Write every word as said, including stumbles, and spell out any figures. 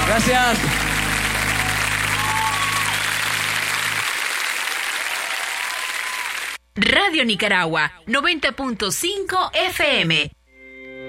Gracias. Radio Nicaragua, noventa punto cinco F M.